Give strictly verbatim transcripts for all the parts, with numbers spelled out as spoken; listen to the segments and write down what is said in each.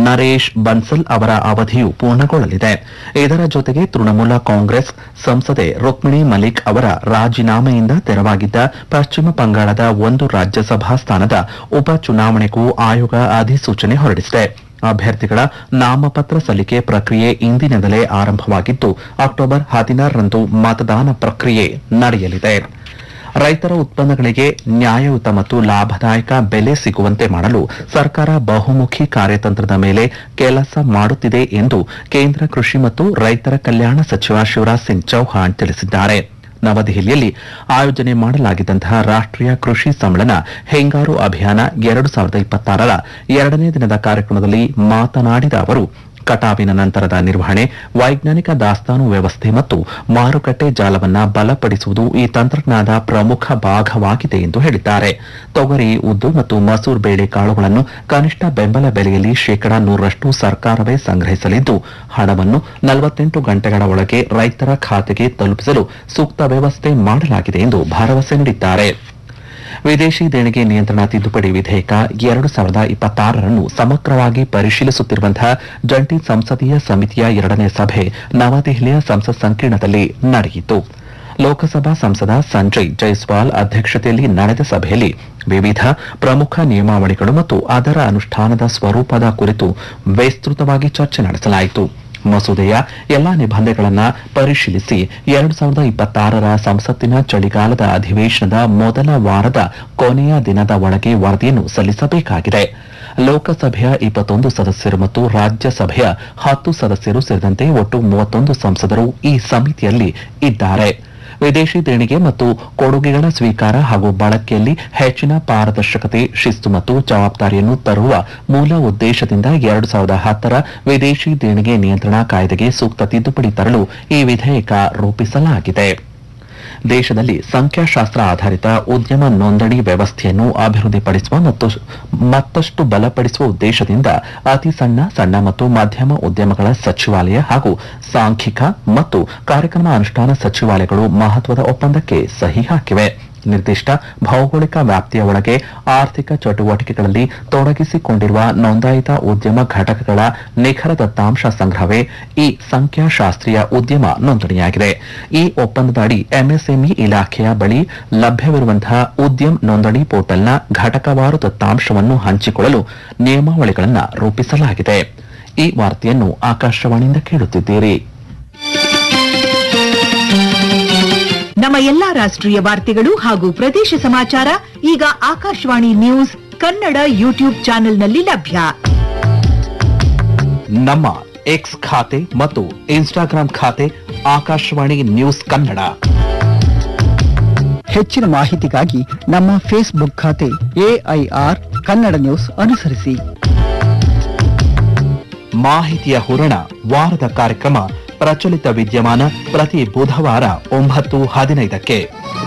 ನರೇಶ್ ಬನ್ಸಲ್ ಅವರ ಅವಧಿಯು ಪೂರ್ಣಗೊಳ್ಳಲಿದೆ. ಇದರ ಜೊತೆಗೆ ತೃಣಮೂಲ ಕಾಂಗ್ರೆಸ್ ಸಂಸದೆ ರುಕ್ಮಿಣಿ ಮಲಿಕ್ ಅವರ ರಾಜೀನಾಮೆಯಿಂದ ತೆರವಾಗಿದ್ದ ಪಶ್ಚಿಮ ಬಂಗಾಳದ ಒಂದು ರಾಜ್ಯಸಭಾ ಸ್ಥಾನದ ಉಪಚುನಾವಣೆಗೂ ಆಯೋಗ ಅಧಿಸೂಚನೆ ಹೊರಡಿಸಿದೆ. ಅಭ್ಯರ್ಥಿಗಳ ನಾಮಪತ್ರ ಸಲ್ಲಿಕೆ ಪ್ರಕ್ರಿಯೆ ಇಂದಿನಿಂದಲೇ ಆರಂಭವಾಗಿದ್ದು ಅಕ್ಟೋಬರ್ ಹದಿನಾರರಂದು ಮತದಾನ ಪ್ರಕ್ರಿಯೆ ನಡೆಯಲಿದೆ. ರೈತರ ಉತ್ಪನ್ನಗಳಿಗೆ ನ್ಯಾಯಯುತ ಮತ್ತು ಲಾಭದಾಯಕ ಬೆಲೆ ಸಿಗುವಂತೆ ಮಾಡಲು ಸರ್ಕಾರ ಬಹುಮುಖಿ ಕಾರ್ಯತಂತ್ರದ ಮೇಲೆ ಕೆಲಸ ಮಾಡುತ್ತಿದೆ ಎಂದು ಕೇಂದ್ರ ಕೃಷಿ ಮತ್ತು ರೈತರ ಕಲ್ಯಾಣ ಸಚಿವ ಶಿವರಾಜ್ ಸಿಂಗ್ ಚೌಹಾಣ್ ತಿಳಿಸಿದ್ದಾರೆ. ನವದೆಹಲಿಯಲ್ಲಿ ಆಯೋಜನೆ ಮಾಡಲಾಗಿದ್ದಂತಹ ರಾಷ್ಟೀಯ ಕೃಷಿ ಸಮ್ಮೇಳನ ಹಿಂಗಾರು ಅಭಿಯಾನ ಎರಡು ಸಾವಿರದ ಇಪ್ಪತ್ತಾರರ ಎರಡನೇ ದಿನದ ಕಾರ್ಯಕ್ರಮದಲ್ಲಿ ಮಾತನಾಡಿದ ಅವರು, ಕಟಾವಿನ ನಂತರದ ನಿರ್ವಹಣೆ, ವೈಜ್ಞಾನಿಕ ದಾಸ್ತಾನು ವ್ಯವಸ್ಥೆ ಮತ್ತು ಮಾರುಕಟ್ಟೆ ಜಾಲವನ್ನು ಬಲಪಡಿಸುವುದು ಈ ತಂತ್ರಜ್ಞಾನದ ಪ್ರಮುಖ ಭಾಗವಾಗಿದೆ ಎಂದು ಹೇಳಿದ್ದಾರೆ. ತೊಗರಿ, ಉದ್ದು ಮತ್ತು ಮಸೂರ್ ಬೇಳೆ ಕಾಳುಗಳನ್ನು ಕನಿಷ್ಠ ಬೆಂಬಲ ಬೆಲೆಯಲ್ಲಿ ಶೇಕಡಾ ನೂರರಷ್ಟು ಸರ್ಕಾರವೇ ಸಂಗ್ರಹಿಸಲಿದ್ದು, ಹಣವನ್ನು ನಲವತ್ತೆಂಟು ಗಂಟೆಗಳ ಒಳಗೆ ರೈತರ ಖಾತೆಗೆ ತಲುಪಿಸಲು ಸೂಕ್ತ ವ್ಯವಸ್ಥೆ ಮಾಡಲಾಗಿದೆ ಎಂದು ಭರವಸೆ ನೀಡಿದ್ದಾರೆ. ವಿದೇಶಿ ದೇಣಿಗೆ ನಿಯಂತ್ರಣ ತಿದ್ದುಪಡಿ ವಿಧೇಯಕ ಎರಡು ಸಾವಿರದ ಇಪ್ಪತ್ತಾರರನ್ನು ಸಮಗ್ರವಾಗಿ ಪರಿಶೀಲಿಸುತ್ತಿರುವಂತಹ ಜಂಟಿ ಸಂಸದೀಯ ಸಮಿತಿಯ ಎರಡನೇ ಸಭೆ ನವದೆಹಲಿಯ ಸಂಸತ್ ಸಂಕೀರ್ಣದಲ್ಲಿ ನಡೆಯಿತು. ಲೋಕಸಭಾ ಸಂಸದ ಸಂಜಯ್ ಜೈಸ್ವಾಲ್ ಅಧ್ಯಕ್ಷತೆಯಲ್ಲಿ ನಡೆದ ಸಭೆಯಲ್ಲಿ ವಿವಿಧ ಪ್ರಮುಖ ನಿಯಮಾವಳಿಗಳು ಮತ್ತು ಅದರ ಅನುಷ್ಠಾನದ ಸ್ವರೂಪದ ಕುರಿತು ವಿಸ್ತೃತವಾಗಿ ಚರ್ಚೆ ನಡೆಸಲಾಯಿತು. ಮಸೂದೆಯ ಎಲ್ಲಾ ನಿಬಂಧನೆಗಳನ್ನು ಪರಿಶೀಲಿಸಿ ಎರಡು ಸಾವಿರದ ಇಪ್ಪತ್ತಾರರ ಸಂಸತ್ತಿನ ಚಳಿಗಾಲದ ಅಧಿವೇಶನದ ಮೊದಲ ವಾರದ ಕೊನೆಯ ದಿನದ ಒಳಗೆ ವರದಿಯನ್ನು ಸಲ್ಲಿಸಬೇಕಾಗಿದೆ. ಲೋಕಸಭೆಯ ಇಪ್ಪತ್ತೊಂದು ಸದಸ್ಯರು ಮತ್ತು ರಾಜ್ಯಸಭೆಯ ಹತ್ತು ಸದಸ್ಯರು ಸೇರಿದಂತೆ ಒಟ್ಟು ಮೂವತ್ತೊಂದು ಸಂಸದರು ಈ ಸಮಿತಿಯಲ್ಲಿ ಇದ್ದಾರೆ. ವಿದೇಶಿ ದೇಣಿಗೆ ಮತ್ತು ಕೊಡುಗೆಗಳ ಸ್ವೀಕಾರ ಹಾಗೂ ಬಳಕೆಯಲ್ಲಿ ಹೆಚ್ಚಿನ ಪಾರದರ್ಶಕತೆ, ಶಿಸ್ತು ಮತ್ತು ಜವಾಬ್ದಾರಿಯನ್ನು ತರುವ ಮೂಲ ಉದ್ದೇಶದಿಂದ ಎರಡು ಸಾವಿರದ ಹತ್ತರ ವಿದೇಶಿ ದೇಣಿಗೆ ನಿಯಂತ್ರಣ ಕಾಯ್ದೆಗೆ ಸೂಕ್ತ ತಿದ್ದುಪಡಿ ತರಲು ಈ ವಿಧೇಯಕ ರೂಪಿಸಲಾಗಿದೆ. ದೇಶದಲ್ಲಿ ಸಂಖ್ಯಾಶಾಸ್ತ್ರ ಆಧಾರಿತ ಉದ್ಯಮ ನೋಂದಣಿ ವ್ಯವಸ್ಥೆಯನ್ನು ಅಭಿವೃದ್ಧಿಪಡಿಸುವ ಮತ್ತು ಮತ್ತಷ್ಟು ಬಲಪಡಿಸುವ ಉದ್ದೇಶದಿಂದ ಅತಿ ಸಣ್ಣ ಸಣ್ಣ ಮತ್ತು ಮಧ್ಯಮ ಉದ್ಯಮಗಳ ಸಚಿವಾಲಯ ಹಾಗೂ ಸಾಂಖ್ಯಿಕ ಮತ್ತು ಕಾರ್ಯಕ್ರಮ ಅನುಷ್ಠಾನ ಸಚಿವಾಲಯಗಳು ಮಹತ್ವದ ಒಪ್ಪಂದಕ್ಕೆ ಸಹಿ ಹಾಕಿವೆ. ನಿರ್ದಿಷ್ಟ ಭೌಗೋಳಿಕ ವ್ಯಾಪ್ತಿಯ ಒಳಗೆ ಆರ್ಥಿಕ ಚಟುವಟಿಕೆಗಳಲ್ಲಿ ತೊಡಗಿಸಿಕೊಂಡಿರುವ ನೋಂದಾಯಿತ ಉದ್ಯಮ ಘಟಕಗಳ ನಿಖರ ದತ್ತಾಂಶ ಸಂಗ್ರಹವೇ ಈ ಸಂಖ್ಯಾಶಾಸ್ತ್ರೀಯ ಉದ್ಯಮ ನೋಂದಣಿಯಾಗಿದೆ. ಈ ಒಪ್ಪಂದದ ಅಡಿ ಎಂಎಸ್ಎಂಇ ಇಲಾಖೆಯ ಬಳಿ ಲಭ್ಯವಿರುವಂತಹ ಉದ್ಯಮ ನೋಂದಣಿ ಪೋರ್ಟಲ್ನ ಘಟಕವಾರು ದತ್ತಾಂಶವನ್ನು ಹಂಚಿಕೊಳ್ಳಲು ನಿಯಮಾವಳಿಗಳನ್ನು ರೂಪಿಸಲಾಗಿದೆ. ಈ ವಾರ್ತೆಯನ್ನು ಆಕಾಶವಾಣಿಯಿಂದ ಕೇಳುತ್ತಿದ್ದೀರಿ. ನಮ್ಮ ಎಲ್ಲಾ ರಾಷ್ಟ್ರೀಯ ವಾರ್ತೆಗಳು ಹಾಗೂ ಪ್ರದೇಶ ಸಮಾಚಾರ ಈಗ ಆಕಾಶವಾಣಿ ನ್ಯೂಸ್ ಕನ್ನಡ ಯೂಟ್ಯೂಬ್ ಚಾನೆಲ್ನಲ್ಲಿ ಲಭ್ಯ. ನಮ್ಮ ಎಕ್ಸ್ ಖಾತೆ ಮತ್ತು ಇನ್ಸ್ಟಾಗ್ರಾಂ ಖಾತೆ ಆಕಾಶವಾಣಿ ನ್ಯೂಸ್ ಕನ್ನಡ. ಹೆಚ್ಚಿನ ಮಾಹಿತಿಗಾಗಿ ನಮ್ಮ ಫೇಸ್ಬುಕ್ ಖಾತೆ ಎಐಆರ್ ಕನ್ನಡ ನ್ಯೂಸ್ ಅನುಸರಿಸಿ. ಮಾಹಿತಿಯ ಹೂರಣ ವಾರದ ಕಾರ್ಯಕ್ರಮ ಪ್ರಚಲಿತ ವಿದ್ಯಮಾನ ಪ್ರತಿ ಬುಧವಾರ ಒಂಬತ್ತು ಹದಿನೈದಕ್ಕೆ.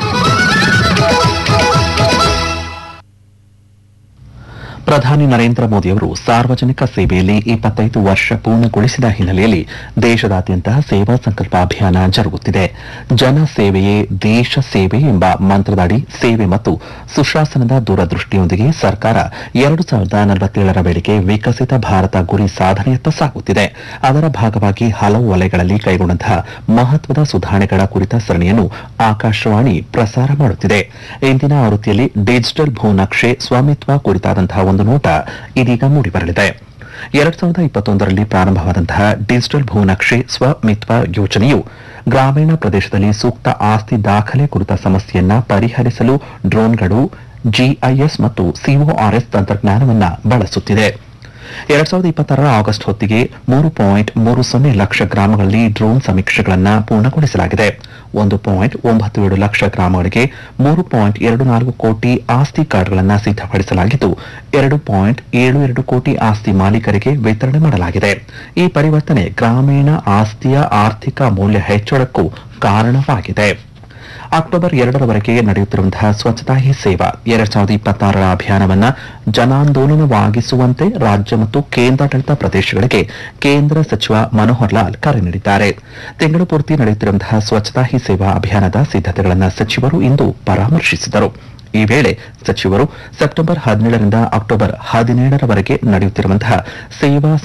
ಪ್ರಧಾನಿ ನರೇಂದ್ರ ಮೋದಿಯವರು ಸಾರ್ವಜನಿಕ ಸೇವೆಯಲ್ಲಿ ಇಪ್ಪತ್ತೈದು ವರ್ಷ ಪೂರ್ಣಗೊಳಿಸಿದ ಹಿನ್ನೆಲೆಯಲ್ಲಿ ದೇಶದಾದ್ಯಂತ ಸೇವಾ ಸಂಕಲ್ಪ ಅಭಿಯಾನ ಜರುಗುತ್ತಿದೆ. ಜನ ಸೇವೆಯೇ ದೇಶ ಸೇವೆ ಎಂಬ ಮಂತ್ರದಡಿ ಸೇವೆ ಮತ್ತು ಸುಶಾಸನದ ದೂರದೃಷ್ಟಿಯೊಂದಿಗೆ ಸರ್ಕಾರ ಎರಡು ಸಾವಿರದ ನಲವತ್ತೇಳರ ವೇಳೆಗೆ ವಿಕಸಿತ ಭಾರತ ಗುರಿ ಸಾಧನೆಯತ್ತ ಸಾಗುತ್ತಿದೆ. ಅದರ ಭಾಗವಾಗಿ ಹಲವು ವಲಯಗಳಲ್ಲಿ ಕೈಗೊಂಡಂತಹ ಮಹತ್ವದ ಸುಧಾರಣೆಗಳ ಕುರಿತ ಸರಣಿಯನ್ನು ಆಕಾಶವಾಣಿ ಪ್ರಸಾರ ಮಾಡುತ್ತಿದೆ. ಇಂದಿನ ಆವೃತ್ತಿಯಲ್ಲಿ ಡಿಜಿಟಲ್ ಭೂನಕ್ಷೆ ಸ್ವಾಮಿತ್ವ ಕುರಿತಾದಂತಹ ಒಂದು ನೋಟ ಇದೀಗ ಮೂಡಿಬರಲಿದೆ. ಎರಡ್ ಸಾವಿರದ ಇಪ್ಪತ್ತೊಂದರಲ್ಲಿ ಪ್ರಾರಂಭವಾದಂತಹ ಡಿಜಿಟಲ್ ಭೂನಕ್ಷೆ ಸ್ವಮಿತ್ವ ಯೋಜನೆಯು ಗ್ರಾಮೀಣ ಪ್ರದೇಶದಲ್ಲಿ ಸೂಕ್ತ ಆಸ್ತಿ ದಾಖಲೆ ಕುರಿತ ಸಮಸ್ಯೆಯನ್ನ ಪರಿಹರಿಸಲು ಡ್ರೋನ್ಗಳು, ಜಿಐಎಸ್ ಮತ್ತು ಸಿಒಆರ್ಎಸ್ ತಂತ್ರಜ್ಞಾನವನ್ನು ಬಳಸುತ್ತಿದೆ. ಎರಡ್ ಸಾವಿರದ ಇಪ್ಪತ್ತಾರರ ಆಗಸ್ಟ್ ಹೊತ್ತಿಗೆ ಮೂರು ಪಾಯಿಂಟ್ ಮೂರು ಸೊನ್ನೆ ಲಕ್ಷ ಗ್ರಾಮಗಳಲ್ಲಿ ಡ್ರೋನ್ ಸಮೀಕ್ಷೆಗಳನ್ನು ಪೂರ್ಣಗೊಳಿಸಲಾಗಿದೆ. ಒಂದು ಪಾಯಿಂಟ್ ಒಂಬತ್ತು ಏಳು ಲಕ್ಷ ಗ್ರಾಮಗಳಿಗೆ ಮೂರು ಪಾಯಿಂಟ್ ಎರಡು ನಾಲ್ಕು ಕೋಟಿ ಆಸ್ತಿ ಕಾರ್ಡ್ಗಳನ್ನು ಸಿದ್ಧಪಡಿಸಲಾಗಿದ್ದು ಎರಡು ಪಾಯಿಂಟ್ ಏಳು ಎರಡು ಕೋಟಿ ಆಸ್ತಿ ಮಾಲೀಕರಿಗೆ ವಿತರಣೆ ಮಾಡಲಾಗಿದೆ. ಈ ಪರಿವರ್ತನೆ ಗ್ರಾಮೀಣ ಆಸ್ತಿಯ ಆರ್ಥಿಕ ಮೌಲ್ಯ ಹೆಚ್ಚಳಕ್ಕೂ ಕಾರಣವಾಗಿದೆ. ಅಕ್ಟೋಬರ್ ಎರಡರವರೆಗೆ ನಡೆಯುತ್ತಿರುವಂತಹ ಸ್ವಚ್ಛತಾ ಹಿ ಸೇವಾ ಎರಡ್ ಸಾವಿರದ ಇಪ್ಪತ್ತಾರರ ಅಭಿಯಾನವನ್ನು ಜನಾಂದೋಲನವಾಗಿಸುವಂತೆ ರಾಜ್ಯ ಮತ್ತು ಕೇಂದ್ರಾಡಳಿತ ಪ್ರದೇಶಗಳಿಗೆ ಕೇಂದ್ರ ಸಚಿವ ಮನೋಹರ್ ಲಾಲ್ ಕರೆ ನೀಡಿದ್ದಾರೆ. ತಿಂಗಳು ಪೂರ್ತಿ ನಡೆಯುತ್ತಿರುವಂತಹ ಸ್ವಚ್ಛತಾ ಹಿ ಸೇವಾ ಅಭಿಯಾನದ ಸಿದ್ದತೆಗಳನ್ನು ಸಚಿವರು ಇಂದು ಪರಾಮರ್ಶಿಸಿದರು. ಈ ವೇಳೆ ಸಚಿವರು ಸೆಪ್ಟೆಂಬರ್ ಹದಿನೇಳರಿಂದ ಅಕ್ಟೋಬರ್ ಹದಿನೇಳರವರೆಗೆ ನಡೆಯುತ್ತಿರುವಂತಹ ಸೇವಾ